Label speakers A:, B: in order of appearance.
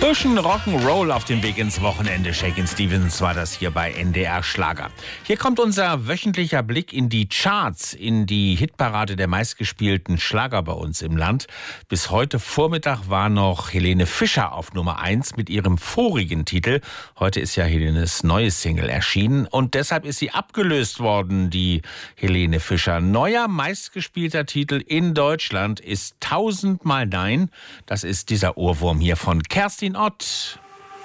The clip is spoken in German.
A: Bisschen Rock'n'Roll auf dem Weg ins Wochenende. Shakin' Stevens war das hier bei NDR Schlager. Hier kommt unser wöchentlicher Blick in die Charts, in die Hitparade der meistgespielten Schlager bei uns im Land. Bis heute Vormittag war noch Helene Fischer auf Nummer 1 mit ihrem vorigen Titel. Heute ist ja Helenes neues Single erschienen und deshalb ist sie abgelöst worden, die Helene Fischer. Neuer meistgespielter Titel in Deutschland ist 1000 Mal Nein. Das ist dieser Ohrwurm hier von Kerstin Ott.